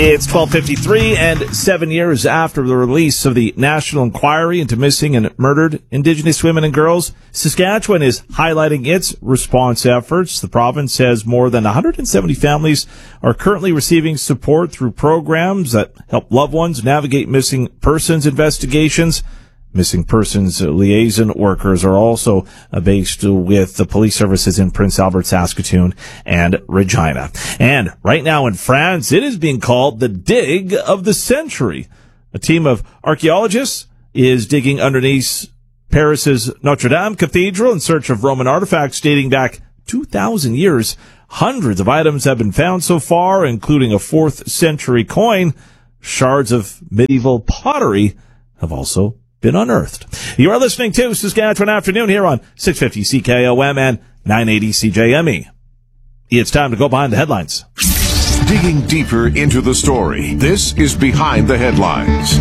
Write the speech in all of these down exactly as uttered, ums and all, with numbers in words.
It's twelve fifty-three, and seven years after the release of the National Inquiry into Missing and Murdered Indigenous Women and Girls, Saskatchewan is highlighting its response efforts. The province says more than one hundred seventy families are currently receiving support through programs that help loved ones navigate missing persons investigations. Missing persons liaison workers are also based with the police services in Prince Albert, Saskatoon, and Regina. And right now in France, it is being called the dig of the century. A team of archaeologists is digging underneath Paris's Notre Dame Cathedral in search of Roman artifacts dating back two thousand years. Hundreds of items have been found so far, including a fourth century coin. Shards of medieval pottery have also been unearthed. You are listening to Saskatchewan Afternoon here on six fifty C K O M and nine eighty C J M E. It's time to go behind the headlines. Digging deeper into the story, this is Behind the Headlines.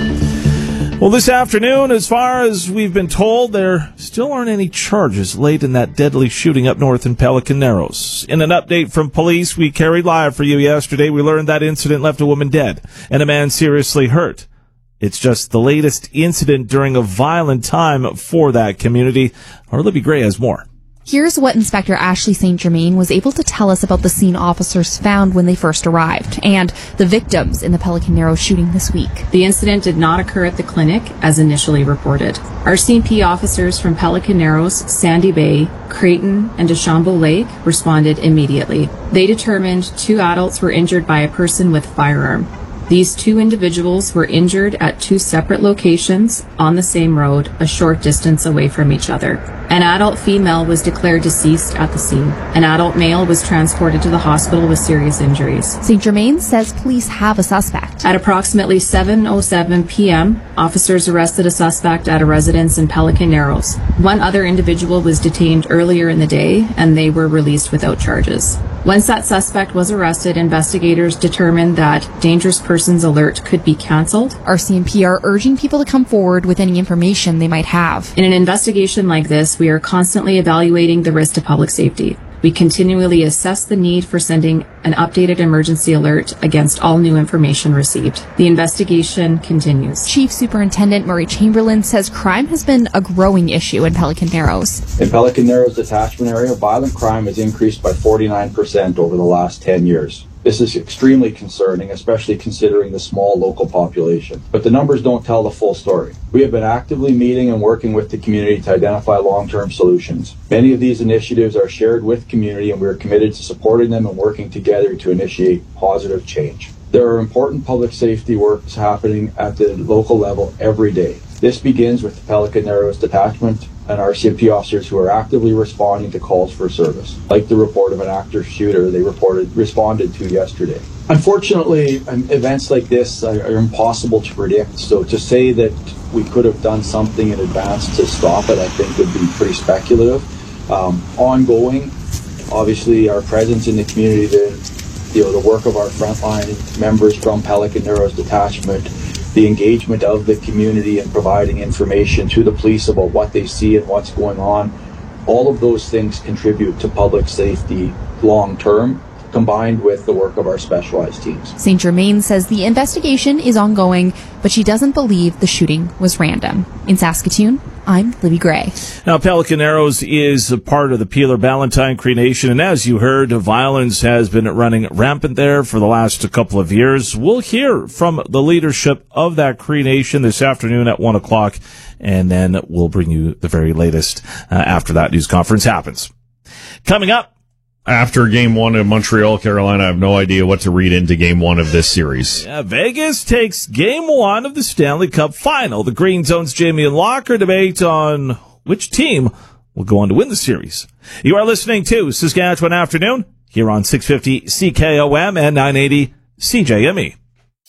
Well, this afternoon, as far as we've been told, there still aren't any charges laid in that deadly shooting up north in Pelican Narrows. In an update from police we carried live for you yesterday, we learned that incident left a woman dead and a man seriously hurt. It's just the latest incident during a violent time for that community. Our Libby Gray has more. Here's what Inspector Ashley Saint Germain was able to tell us about the scene officers found when they first arrived and the victims in the Pelican Narrows shooting this week. The incident did not occur at the clinic as initially reported. R C M P officers from Pelican Narrows, Sandy Bay, Creighton, and Deschambault Lake responded immediately. They determined two adults were injured by a person with firearm. These two individuals were injured at two separate locations on the same road, a short distance away from each other. An adult female was declared deceased at the scene. An adult male was transported to the hospital with serious injuries. Saint Germain says police have a suspect. At approximately seven oh seven p.m., officers arrested a suspect at a residence in Pelican Narrows. One other individual was detained earlier in the day, and they were released without charges. Once that suspect was arrested, investigators determined that dangerous persons alert could be cancelled. R C M P are urging people to come forward with any information they might have. In an investigation like this, we are constantly evaluating the risk to public safety. We continually assess the need for sending an updated emergency alert against all new information received. The investigation continues. Chief Superintendent Murray Chamberlain says crime has been a growing issue in Pelican Narrows. In Pelican Narrows detachment area, violent crime has increased by forty-nine percent over the last ten years. This is extremely concerning, especially considering the small local population. But the numbers don't tell the full story. We have been actively meeting and working with the community to identify long-term solutions. Many of these initiatives are shared with community, and we are committed to supporting them and working together to initiate positive change. There are important public safety works happening at the local level every day. This begins with the Pelican Narrows detachment and R C M P officers who are actively responding to calls for service, like the report of an active shooter they reported responded to yesterday. Unfortunately, events like this are, are impossible to predict, so to say that we could have done something in advance to stop it, I think would be pretty speculative. Um, ongoing, obviously, our presence in the community, the, you know, the work of our frontline members from Pelican Narrows detachment, the engagement of the community and providing information to the police about what they see and what's going on, all of those things contribute to public safety long term, combined with the work of our specialized teams. Saint Germain says the investigation is ongoing, but she doesn't believe the shooting was random. In Saskatoon, I'm Libby Gray. Now, Pelican Narrows is a part of the Peeler Ballantyne Cree Nation, and as you heard, violence has been running rampant there for the last couple of years. We'll hear from the leadership of that Cree Nation this afternoon at one o'clock, and then we'll bring you the very latest uh, after that news conference happens. Coming up, after game one of Montreal, Carolina, I have no idea what to read into game one of this series. Yeah, Vegas takes game one of the Stanley Cup final. The Green Zone's Jamie and Locker debate on which team will go on to win the series. You are listening to Saskatchewan Afternoon here on six fifty C K O M and nine eighty C J M E.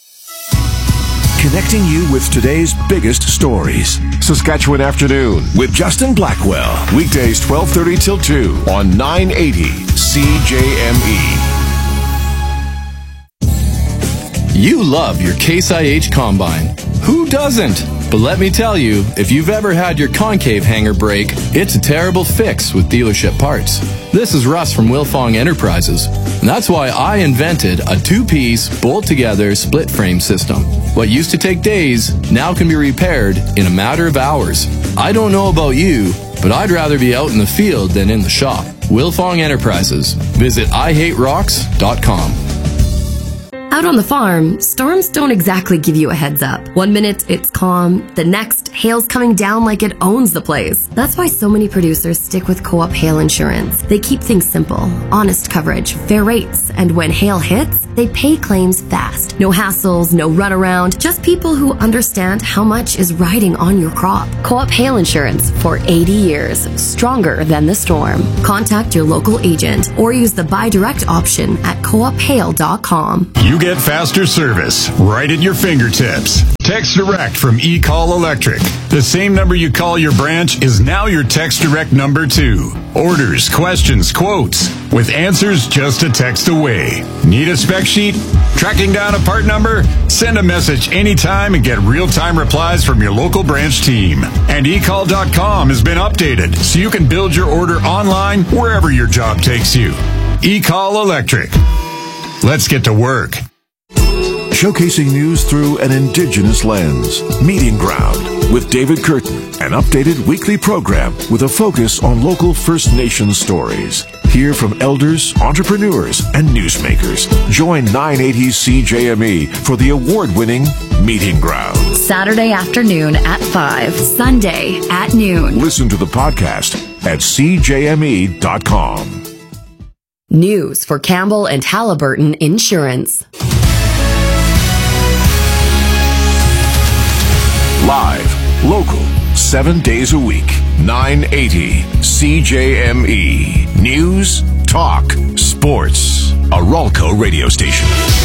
Connecting you with today's biggest stories. Saskatchewan Afternoon with Justin Blackwell. Weekdays twelve thirty till two on nine eighty C J M E. You love your Case I H Combine. Who doesn't? But let me tell you, if you've ever had your concave hanger break, it's a terrible fix with dealership parts. This is Russ from Wilfong Enterprises, and that's why I invented a two-piece, bolt-together, split-frame system. What used to take days now can be repaired in a matter of hours. I don't know about you, but I'd rather be out in the field than in the shop. Wilfong Enterprises. Visit I hate rocks dot com. Out on the farm, storms don't exactly give you a heads up. One minute it's calm, the next hail's coming down like it owns the place. That's why so many producers stick with Co-op Hail Insurance. They keep things simple, honest coverage, fair rates, and when hail hits, they pay claims fast. No hassles, no runaround, just people who understand how much is riding on your crop. Co-op Hail Insurance for eighty years, stronger than the storm. Contact your local agent or use the buy direct option at co op hail dot com. You get faster service right at your fingertips. Text Direct from eCall Electric. The same number you call your branch is now your Text Direct number too. Orders, questions, quotes, with answers just a text away. Need a spec sheet? Tracking down a part number? Send a message anytime and get real-time replies from your local branch team. And e call dot com has been updated so you can build your order online wherever your job takes you. eCall Electric. Let's get to work. Showcasing news through an Indigenous lens. Meeting Ground with David Curtin, an updated weekly program with a focus on local First Nations stories. Hear from elders, entrepreneurs, and newsmakers. Join nine eighty C J M E for the award-winning Meeting Ground. Saturday afternoon at five, Sunday at noon. Listen to the podcast at c j m e dot com. News for Campbell and Halliburton Insurance. Live, local, seven days a week, nine eighty C J M E. News, talk, sports. A Ralco radio station.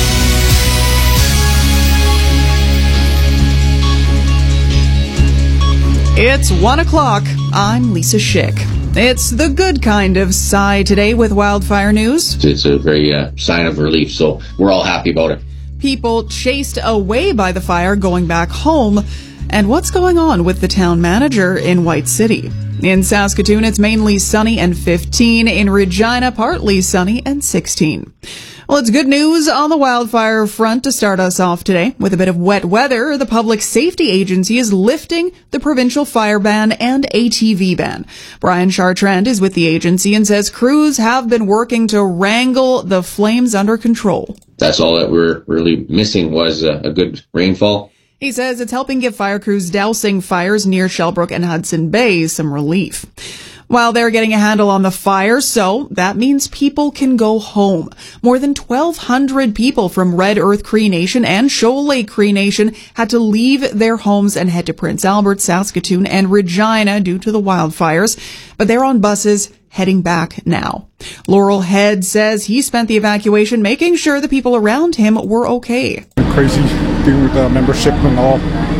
It's one o'clock. I'm Lisa Schick. It's the good kind of sigh today with wildfire news. It's a very uh, sign of relief, so we're all happy about it. People chased away by the fire going back home. And what's going on with the town manager in White City? In Saskatoon, it's mainly sunny and fifteen. In Regina, partly sunny and sixteen. Well, it's good news on the wildfire front to start us off today. With a bit of wet weather, the Public Safety Agency is lifting the provincial fire ban and A T V ban. Brian Chartrand is with the agency and says crews have been working to wrangle the flames under control. That's all that we're really missing was a, a good rainfall. He says it's helping give fire crews dousing fires near Shellbrook and Hudson Bay some relief. While they're getting a handle on the fire, so that means people can go home. More than twelve hundred people from Red Earth Cree Nation and Shoal Lake Cree Nation had to leave their homes and head to Prince Albert, Saskatoon, and Regina due to the wildfires, but they're on buses heading back now. Laurel Head says he spent the evacuation making sure the people around him were okay. Crazy thing with uh, membership and all,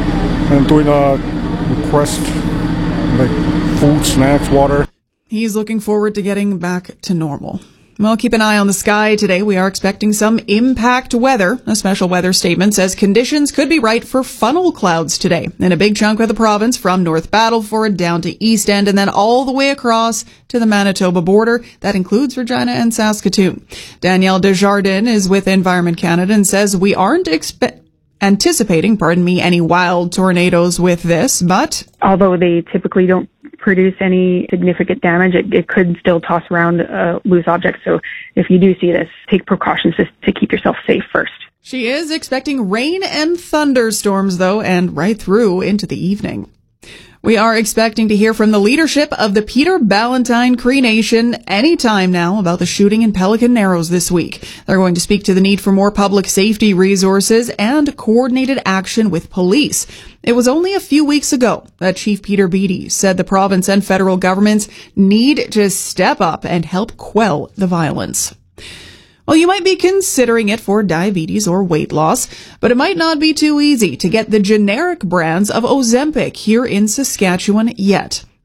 and doing a request like food, snacks, water. He's looking forward to getting back to normal. Well, keep an eye on the sky today. We are expecting some impact weather. A special weather statement says conditions could be right for funnel clouds today in a big chunk of the province from North Battleford down to East End and then all the way across to the Manitoba border. That includes Regina and Saskatoon. Danielle Desjardins is with Environment Canada and says we aren't expe- anticipating, pardon me, any wild tornadoes with this, but although they typically don't produce any significant damage, it, it could still toss around uh, loose objects. So if you do see this, take precautions to, to keep yourself safe first. She is expecting rain and thunderstorms, though, and right through into the evening. We are expecting to hear from the leadership of the Peter Ballantine Cree Nation anytime now about the shooting in Pelican Narrows this week. They're going to speak to the need for more public safety resources and coordinated action with police. It was only a few weeks ago that Chief Peter Beattie said the province and federal governments need to step up and help quell the violence. Well, you might be considering it for diabetes or weight loss, but it might not be too easy to get the generic brands of Ozempic here in Saskatchewan yet.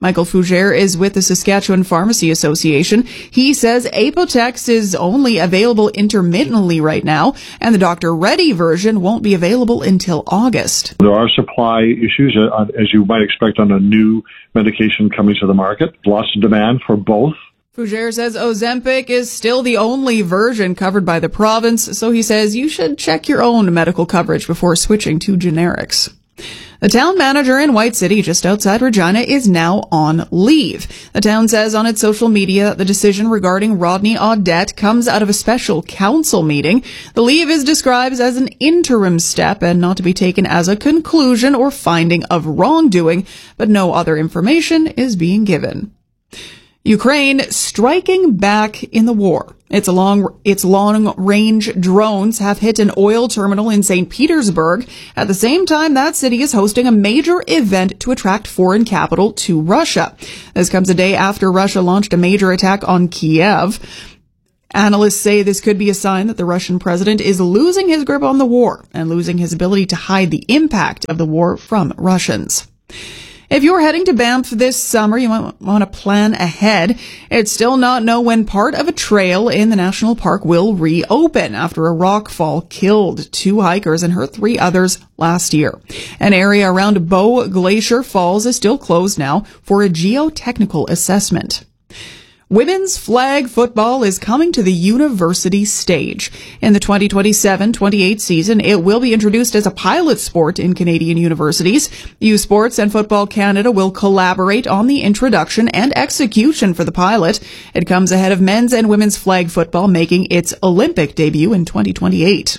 Michael Fougere is with the Saskatchewan Pharmacy Association. He says Apotex is only available intermittently right now, and the Doctor Ready version won't be available until August. There are supply issues, uh, as you might expect on a new medication coming to the market. Lots of demand for both. Fougere says Ozempic is still the only version covered by the province, so he says you should check your own medical coverage before switching to generics. The town manager in White City, just outside Regina, is now on leave. The town says on its social media that the decision regarding Rodney Audette comes out of a special council meeting. The leave is described as an interim step and not to be taken as a conclusion or finding of wrongdoing, but no other information is being given. Ukraine striking back in the war. Its long, its long-range drones have hit an oil terminal in Saint Petersburg. At the same time, that city is hosting a major event to attract foreign capital to Russia. This comes a day after Russia launched a major attack on Kiev. Analysts say this could be a sign that the Russian president is losing his grip on the war and losing his ability to hide the impact of the war from Russians. If you're heading to Banff this summer, you might want to plan ahead. It's still not known when part of a trail in the national park will reopen after a rock fall killed two hikers and hurt three others last year. An area around Bow Glacier Falls is still closed now for a geotechnical assessment. Women's flag football is coming to the university stage. In the twenty twenty-seven twenty-eight season, it will be introduced as a pilot sport in Canadian universities. U Sports and Football Canada will collaborate on the introduction and execution for the pilot. It comes ahead of men's and women's flag football making its Olympic debut in twenty twenty-eight.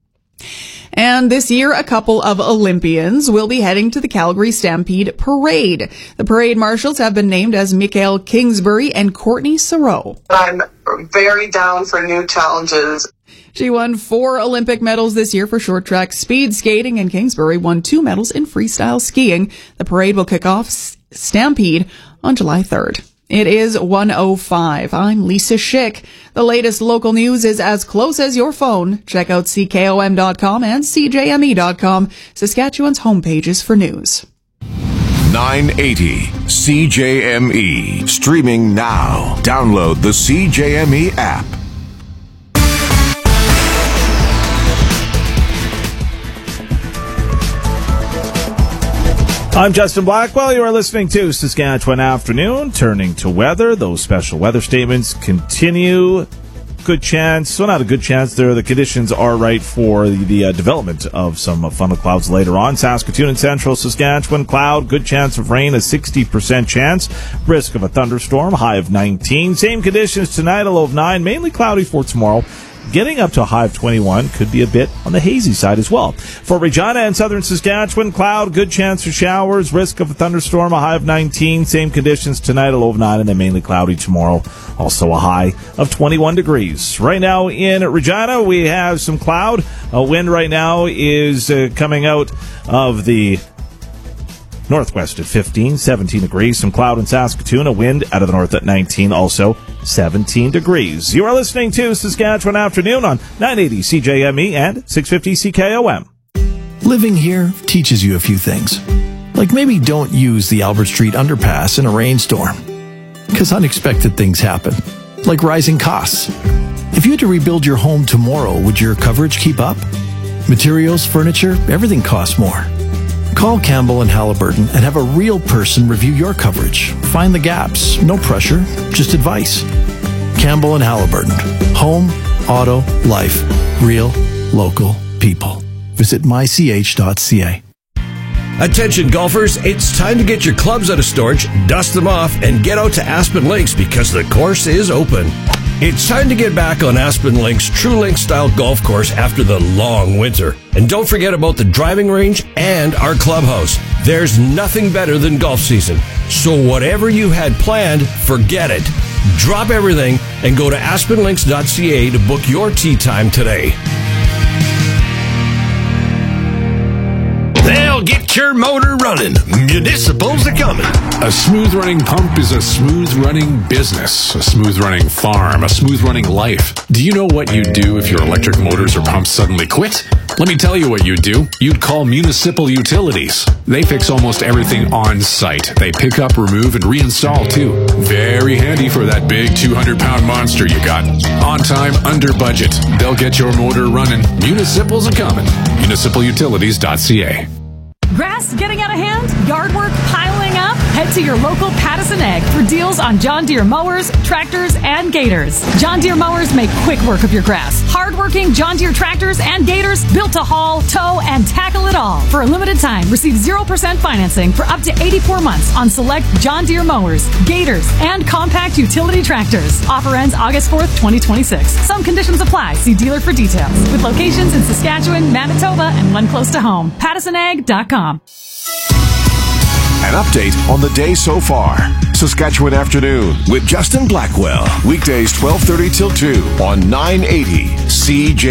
And this year, a couple of Olympians will be heading to the Calgary Stampede Parade. The parade marshals have been named as Mikael Kingsbury and Courtney Saroux. I'm very down for new challenges. She won four Olympic medals this year for short track speed skating, and Kingsbury won two medals in freestyle skiing. The parade will kick off Stampede on July third. It is one oh five. I'm Lisa Schick. The latest local news is as close as your phone. Check out C K O M dot com and C J M E dot com, Saskatchewan's homepages for news. nine eighty C J M E. Streaming now. Download the C J M E app. I'm Justin Blackwell. You are listening to Saskatchewan Afternoon. Turning to weather, those special weather statements continue. Good chance, well, not a good chance there. The conditions are right for the, the uh, development of some uh, funnel clouds later on. Saskatoon and central Saskatchewan, cloud, good chance of rain, a sixty percent chance. Risk of a thunderstorm, high of nineteen. Same conditions tonight, a low of nine. Mainly cloudy for tomorrow. Getting up to a high of twenty-one, could be a bit on the hazy side as well. For Regina and southern Saskatchewan, cloud, good chance for showers, risk of a thunderstorm, a high of nineteen. Same conditions tonight, a low of nine, and then mainly cloudy tomorrow. Also a high of twenty-one degrees. Right now in Regina, we have some cloud. A wind right now is uh, coming out of the northwest at fifteen, seventeen degrees. Some cloud in Saskatoon, a wind out of the north at nineteen, also seventeen degrees. You are listening to Saskatchewan Afternoon on nine eighty C J M E and six fifty C K O M. Living here teaches you a few things. Like maybe don't use the Albert Street underpass in a rainstorm. Because unexpected things happen. Like rising costs. If you had to rebuild your home tomorrow, would your coverage keep up? Materials, furniture, everything costs more. Call Campbell and Halliburton and have a real person review your coverage. Find the gaps. No pressure, just advice. Campbell and Halliburton. Home, auto, life. Real, local people. Visit my c h dot c a. Attention golfers, it's time to get your clubs out of storage, dust them off, and get out to Aspen Links because the course is open. It's time to get back on Aspen Links' TrueLink style golf course after the long winter. And don't forget about the driving range and our clubhouse. There's nothing better than golf season. So whatever you had planned, forget it. Drop everything and go to aspen links dot c a to book your tee time today. They'll get your motor running. Municipals are coming. A smooth-running pump is a smooth-running business, a smooth-running farm, a smooth-running life. Do you know what you'd do if your electric motors or pumps suddenly quit? Let me tell you what you'd do. You'd call Municipal Utilities. They fix almost everything on site. They pick up, remove, and reinstall too. Very handy for that big two hundred pound monster you got. On time, under budget. They'll get your motor running. Municipal's a coming. municipal utilities dot c a. Grass getting out of hand? Yard work piling up? Head to your local Pattison Ag for deals on John Deere mowers, tractors, and gators. John Deere mowers make quick work of your grass. Hard-working John Deere tractors and gators built to haul, tow, and tackle it all. For a limited time, receive zero percent financing for up to eighty-four months on select John Deere mowers, gators, and compact utility tractors. Offer ends August fourth, twenty twenty-six. Some conditions apply. See dealer for details. With locations in Saskatchewan, Manitoba, and one close to home. Pattison Ag dot com. An update on the day so far. Saskatchewan Afternoon with Justin Blackwell. Weekdays twelve thirty till two on nine eighty C J.